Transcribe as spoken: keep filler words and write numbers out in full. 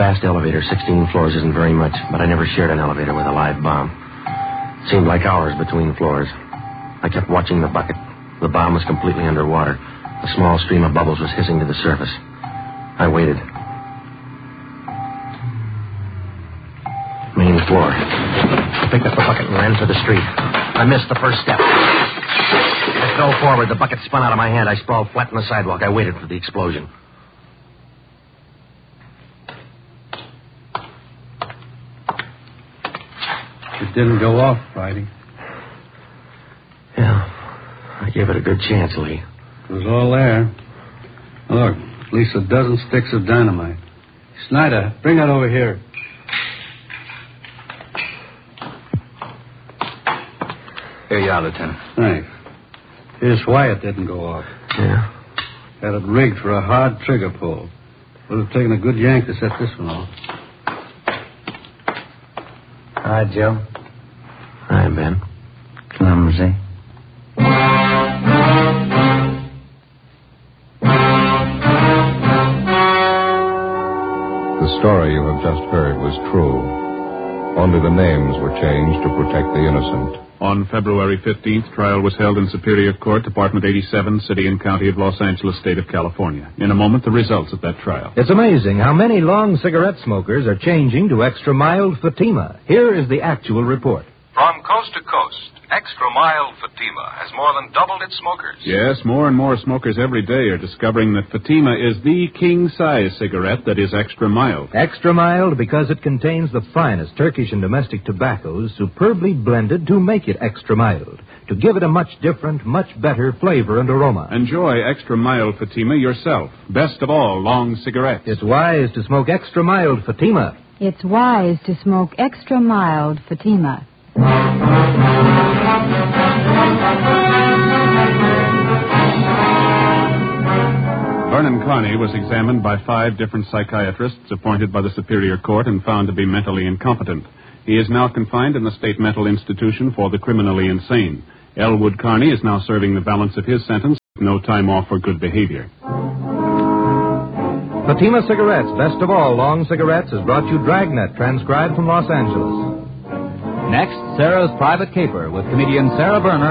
fast elevator, sixteen floors isn't very much, but I never shared an elevator with a live bomb. It seemed like hours between floors. I kept watching the bucket. The bomb was completely underwater. A small stream of bubbles was hissing to the surface. I waited. Main floor. I picked up the bucket and ran for the street. I missed the first step. I fell forward. The bucket spun out of my hand. I sprawled flat on the sidewalk. I waited for the explosion. It didn't go off, Friday. Yeah. I gave it a good chance, Lee. It was all there. Look, at least a dozen sticks of dynamite. Snyder, bring that over here. Here you are, Lieutenant. Thanks. Here's why it didn't go off. Yeah? Had it rigged for a hard trigger pull. Would have taken a good yank to set this one off. Hi, Joe. Hi, Ben. Clumsy. The story you have just heard was true. Only the names were changed to protect the innocent. On February fifteenth, trial was held in Superior Court, Department eighty-seven, City and County of Los Angeles, State of California. In a moment, the results of that trial. It's amazing how many long cigarette smokers are changing to extra mild Fatima. Here is the actual report. From coast to coast, Extra Mild Fatima has more than doubled its smokers. Yes, more and more smokers every day are discovering that Fatima is the king-size cigarette that is extra mild. Extra mild because it contains the finest Turkish and domestic tobaccos superbly blended to make it extra mild, to give it a much different, much better flavor and aroma. Enjoy extra mild Fatima yourself. Best of all, long cigarettes. It's wise to smoke extra mild Fatima. It's wise to smoke extra mild Fatima. Vernon Carney was examined by five different psychiatrists appointed by the Superior Court and found to be mentally incompetent. He is now confined in the State Mental Institution for the criminally insane. Elwood Carney is now serving the balance of his sentence, no time off for good behavior. Fatima Cigarettes, best of all long cigarettes, has brought you Dragnet, transcribed from Los Angeles. Next, Sarah's Private Caper with comedian Sarah Berner